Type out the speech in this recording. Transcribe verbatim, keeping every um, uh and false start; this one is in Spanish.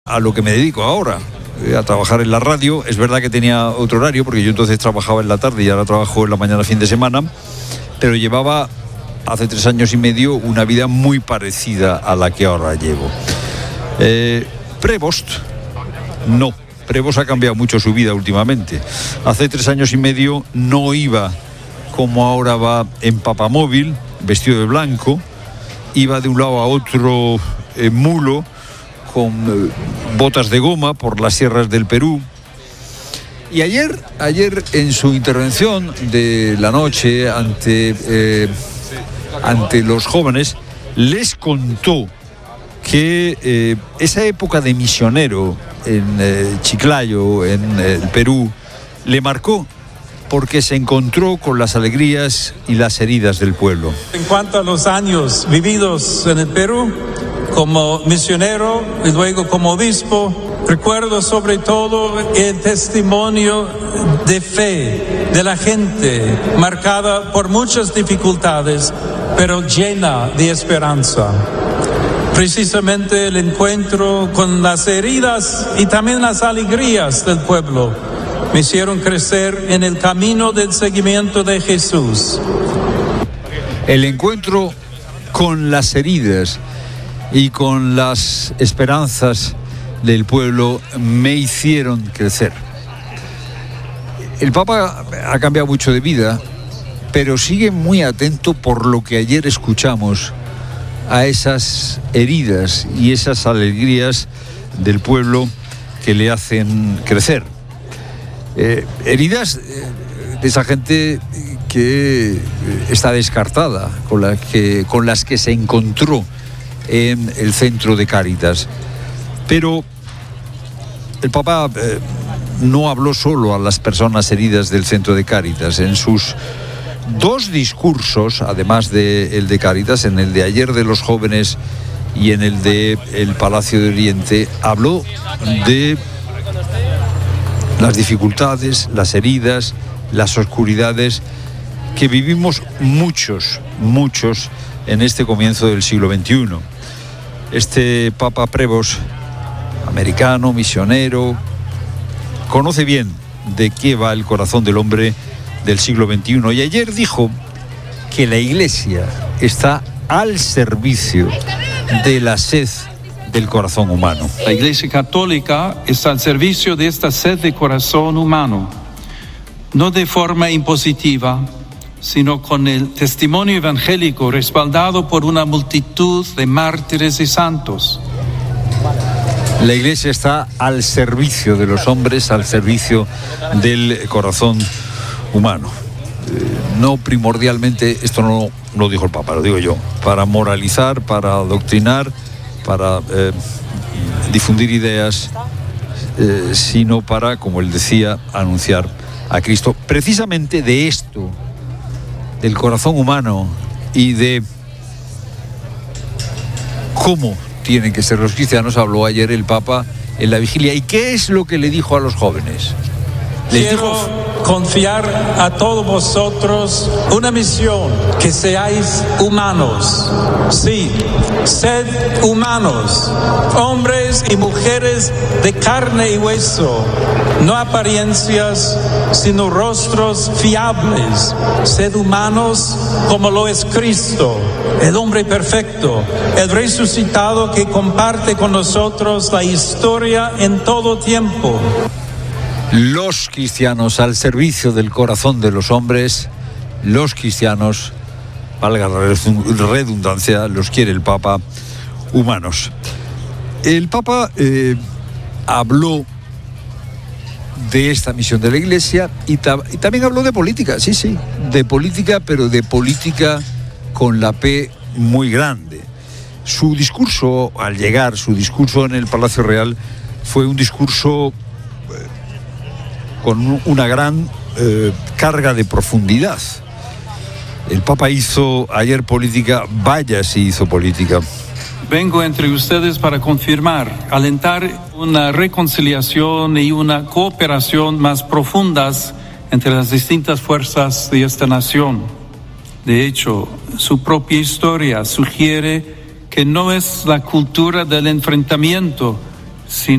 a lo que me dedico ahora, a trabajar en la radio. Es verdad que tenía otro horario, porque yo entonces trabajaba en la tarde y ahora trabajo en la mañana, fin de semana, pero llevaba hace tres años y medio una vida muy parecida a la que ahora llevo. Eh, Prevost, no. Prevost ha cambiado mucho su vida últimamente. Hace tres años y medio no iba como ahora va en papamóvil, vestido de blanco, iba de un lado a otro en mulo, con eh, botas de goma por las sierras del Perú. Y ayer, ayer en su intervención de la noche ante, eh, ante los jóvenes, les contó que eh, esa época de misionero en eh, Chiclayo, en eh, el Perú, le marcó porque se encontró con las alegrías y las heridas del pueblo. En cuanto a los años vividos en el Perú, como misionero y luego como obispo, recuerdo sobre todo el testimonio de fe de la gente, marcada por muchas dificultades, pero llena de esperanza. Precisamente el encuentro con las heridas y también las alegrías del pueblo me hicieron crecer en el camino del seguimiento de Jesús. El encuentro con las heridas y con las esperanzas del pueblo me hicieron crecer. El Papa ha cambiado mucho de vida, pero sigue muy atento por lo que ayer escuchamos a esas heridas y esas alegrías del pueblo que le hacen crecer. Eh, heridas de esa gente que está descartada, con, la que, con las que se encontró en el centro de Cáritas. Pero el Papa eh, no habló solo a las personas heridas del centro de Cáritas. En sus dos discursos, además del de Cáritas, en el de ayer de los jóvenes y en el de el Palacio de Oriente, habló de las dificultades, las heridas, las oscuridades que vivimos muchos, muchos en este comienzo del siglo veintiuno. Este Papa Prevost, americano, misionero, conoce bien de qué va el corazón del hombre del siglo veintiuno, y ayer dijo que la Iglesia está al servicio de la sed del corazón humano. La Iglesia Católica está al servicio de esta sed de corazón humano, no de forma impositiva, sino con el testimonio evangélico respaldado por una multitud de mártires y santos. La Iglesia está al servicio de los hombres, al servicio del corazón humano. Eh, no primordialmente, esto no lo dijo el Papa, lo digo yo, para moralizar, para adoctrinar, para eh, difundir ideas, eh, sino para, como él decía, anunciar a Cristo. Precisamente de esto, del corazón humano y de cómo tienen que ser los cristianos, habló ayer el Papa en la vigilia. ¿Y qué es lo que le dijo a los jóvenes? Les Quiero dijo... confiar a todos vosotros una misión: que seáis humanos. Sí, sed humanos, hombres y mujeres de carne y hueso, no apariencias, sino rostros fiables. Sed humanos como lo es Cristo, el hombre perfecto, el resucitado que comparte con nosotros la historia en todo tiempo. Los cristianos al servicio del corazón de los hombres, los cristianos, valga la redundancia, los quiere el Papa humanos. El Papa eh, habló de esta misión de la Iglesia y, ta- y también habló de política, sí, sí, de política, pero de política con la P muy grande. Su discurso, al llegar, su discurso en el Palacio Real, fue un discurso con una gran eh, carga de profundidad. El Papa hizo ayer política, vaya si hizo política. Vengo entre ustedes para confirmar, alentar una reconciliación y una cooperación más profundas entre las distintas fuerzas de esta nación. De hecho, su propia historia sugiere que no es la cultura del enfrentamiento, sino